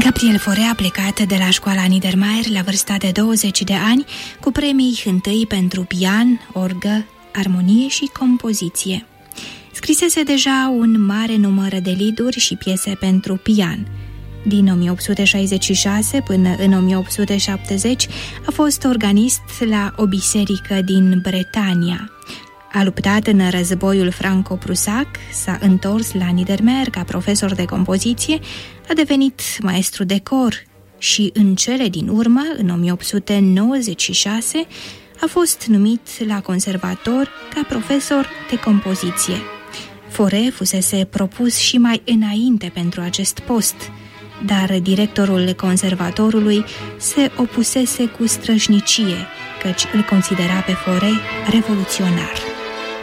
Gabriel Fauré a plecat de la școala Niedermayer la vârsta de 20 de ani cu premii întâi pentru pian, orgă, armonie și compoziție. Scrisese deja un mare număr de lieduri și piese pentru pian. Din 1866 până în 1870 a fost organist la o biserică din Bretania. A luptat în războiul franco-prusac, s-a întors la Niedermayer ca profesor de compoziție, a devenit maestru de cor și în cele din urmă, în 1896, a fost numit la conservator ca profesor de compoziție. Fauré fusese propus și mai înainte pentru acest post, dar directorul conservatorului se opusese cu strășnicie, căci îl considera pe Fauré revoluționar.